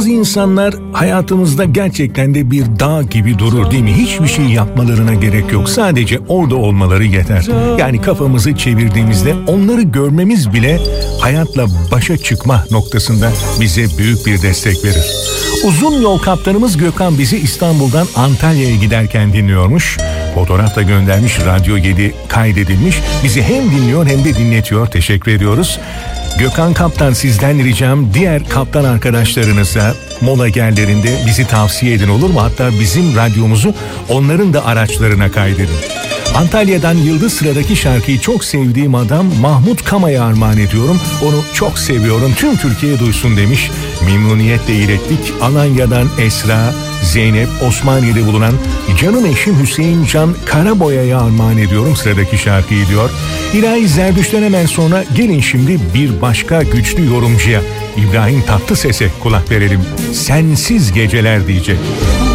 Bazı insanlar hayatımızda gerçekten de bir dağ gibi durur, değil mi? Hiçbir şey yapmalarına gerek yok. Sadece orada olmaları yeter. Yani kafamızı çevirdiğimizde onları görmemiz bile hayatla başa çıkma noktasında bize büyük bir destek verir. Uzun yol kaptanımız Gökhan bizi İstanbul'dan Antalya'ya giderken dinliyormuş. Fotoğraf da göndermiş, Radyo 7 kaydedilmiş. Bizi hem dinliyor hem de dinletiyor. Teşekkür ediyoruz. Gökhan Kaptan, sizden ricam diğer kaptan arkadaşlarınıza mola yerlerinde bizi tavsiye edin, olur mu? Hatta bizim radyomuzu onların da araçlarına kaydedin. Antalya'dan Yıldız Sıra'daki şarkıyı çok sevdiğim adam Mahmut Kama'ya armağan ediyorum. Onu çok seviyorum, tüm Türkiye duysun demiş. Memnuniyetle ilettik. Alanya'dan Esra, Zeynep, Osmaniye'de bulunan canım eşim Hüseyin Can Karaboya'ya armağan ediyorum sıradaki şarkıyı diyor. İlahi Zerdüş'ten hemen sonra gelin şimdi bir başka güçlü yorumcuya, İbrahim Tatlıses'e kulak verelim. Sensiz Geceler diyecek.